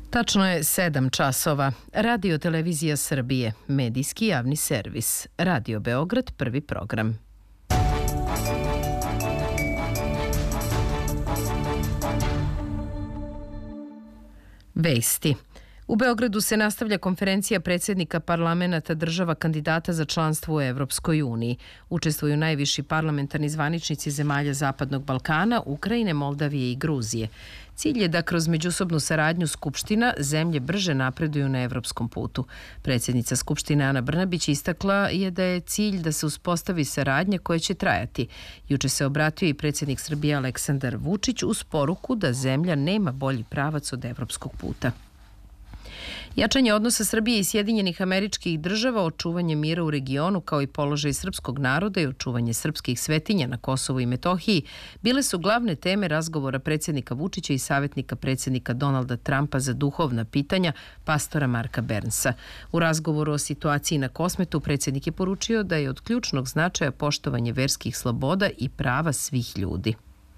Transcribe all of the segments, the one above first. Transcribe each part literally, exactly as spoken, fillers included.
Tačno je sedam časova. Radio Televizija Srbije, medijski javni servis. Radio Beograd, prvi program. Vesti. U Beogradu se nastavlja konferencija predsjednika parlamenata država kandidata za članstvo u Evropskoj uniji. Učestvuju najviši parlamentarni zvaničnici zemalja Zapadnog Balkana, Ukrajine, Moldavije i Gruzije. Cilj je da kroz međusobnu saradnju Skupština zemlje brže napreduju na evropskom putu. Predsjednica Skupštine Ana Brnabić istakla je da je cilj da se uspostavi saradnja koja će trajati. Juče se obratio i predsjednik Srbije Aleksandar Vučić uz poruku da zemlja nema bolji pravac od evropskog puta. Jačanje odnosa Srbije i Sjedinjenih Američkih Država, očuvanje mira u regionu kao i položaj srpskog naroda i očuvanje srpskih svetinja na Kosovu i Metohiji bile su glavne teme razgovora predsjednika Vučića i savjetnika predsjednika Donalda Trumpa za duhovna pitanja, pastora Marka Bernsa. U razgovoru o situaciji na Kosmetu predsjednik je poručio da je od ključnog značaja poštovanje verskih sloboda i prava svih ljudi.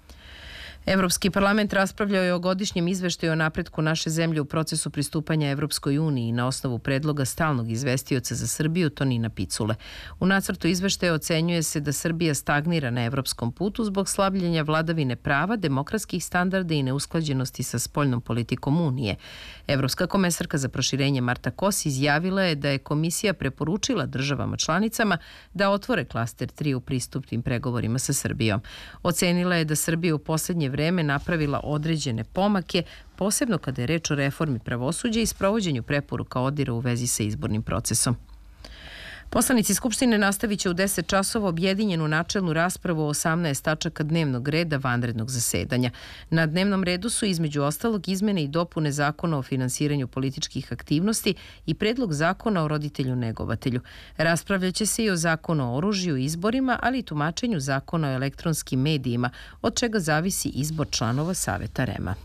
Evropski parlament raspravljao je o godišnjem izveštaju o napretku naše zemlje u procesu pristupanja Evropskoj uniji na osnovu predloga stalnog izvestioca za Srbiju Tonina Picule. U nacrtu izveštaja ocenjuje se da Srbija stagnira na evropskom putu zbog slabljenja vladavine prava, demokratskih standarda i neusklađenosti sa spoljnom politikom Unije. Evropska komesarka za proširenje Marta Kos izjavila je da je komisija preporučila državama članicama da otvore klaster tri u pristupnim pregovorima sa Srbijom. Ocenila je da Srbija u poslednje vreme napravila određene pomake, posebno kada je reč o reformi pravosuđa i sprovođenju preporuka ODIR-a u vezi sa izbornim procesom. Poslanici Skupštine nastavit će u deset časova objedinjenu načelnu raspravu o osamnaest tačaka dnevnog reda vanrednog zasedanja. Na dnevnom redu su između ostalog izmene i dopune Zakona o finansiranju političkih aktivnosti i predlog Zakona o roditelju-negovatelju. Raspravljaće se i o Zakonu o oružju i izborima, ali i tumačenju Zakona o elektronskim medijima, od čega zavisi izbor članova Saveta REM-a.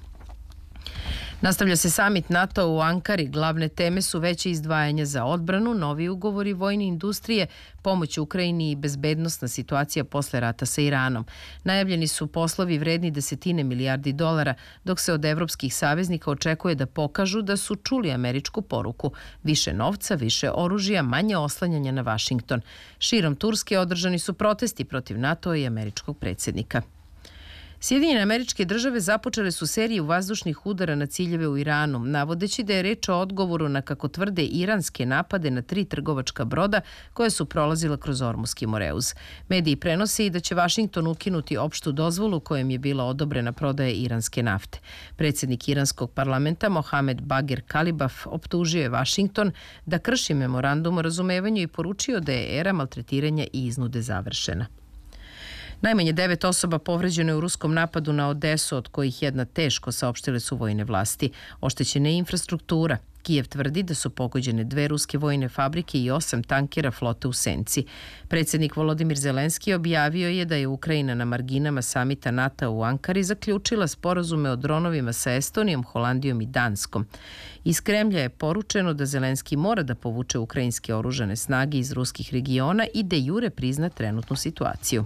Nastavlja se samit NATO u Ankari. Glavne teme su veće izdvajanja za odbranu, novi ugovori vojne industrije, pomoć Ukrajini i bezbednostna situacija posle rata sa Iranom. Najavljeni su poslovi vredni desetine milijardi dolara, dok se od evropskih saveznika očekuje da pokažu da su čuli američku poruku. Više novca, više oružja, manje oslanjanja na Vašington. Širom Turske održani su protesti protiv NATO i američkog predsjednika. Sjedinjene Američke Države započele su seriju vazdušnih udara na ciljeve u Iranu, navodeći da je reč o odgovoru na, kako tvrde, iranske napade na tri trgovačka broda koje su prolazila kroz Ormuski Moreuz. Mediji prenose i da će Vašington ukinuti opštu dozvolu kojom je bila odobrena prodaja iranske nafte. Predsjednik iranskog parlamenta Mohamed Bagher Kalibaf optužio je Vašington da krši memorandum o razumevanju i poručio da je era maltretiranja i iznude završena. Najmanje devet osoba povređeno je u ruskom napadu na Odesu, od kojih jedna teško, saopštile su vojne vlasti. Oštećena je infrastruktura. Kijev tvrdi da su pogođene dve ruske vojne fabrike i osam tankera flote u senci. Predsjednik Volodimir Zelenski objavio je da je Ukrajina na marginama samita NATO u Ankari zaključila sporazume o dronovima sa Estonijom, Holandijom i Danskom. Iz Kremlja je poručeno da Zelenski mora da povuče ukrajinske oružane snage iz ruskih regiona i de jure prizna trenutnu situaciju.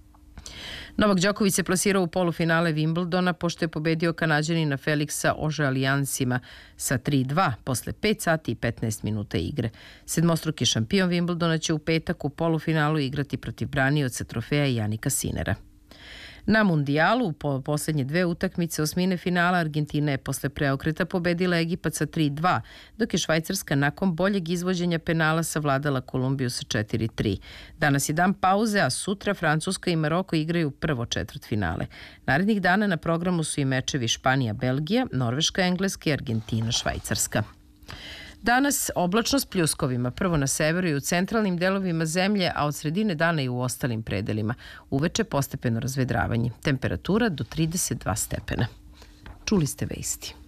Novak Đoković se plasirao u polufinale Wimbledona pošto je pobedio Kanađanina Felixa Auger-Aliansima sa tri dva posle pet sati i petnaest minuta igre. Sedmostruki šampion Wimbledona će u petak u polufinalu igrati protiv branioca trofeja Janika Sinera. Na mundijalu, po posljednje dve utakmice osmine finala, Argentina je posle preokreta pobedila Egipat sa tri dva, dok je Švajcarska nakon boljeg izvođenja penala savladala Kolumbiju sa četiri tri. Danas je dan pauze, a sutra Francuska i Maroko igraju prvo četvrtfinale. Narednih dana na programu su i mečevi Španija-Belgija, Norveška-Engleska i Argentina-Švajcarska. Danas oblačno s pljuskovima, prvo na severu i u centralnim delovima zemlje, a od sredine dana i u ostalim predelima. Uveče postepeno razvedravanje. Temperatura do trideset dva stepena. Čuli ste vesti.